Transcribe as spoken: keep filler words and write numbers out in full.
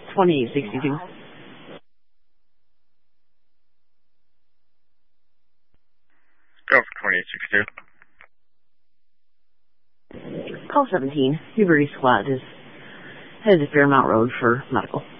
twenty-eight sixty-two. Go for twenty-eight sixty-two. Call seventeen. Huberty Squad is headed to Fairmount Road for medical.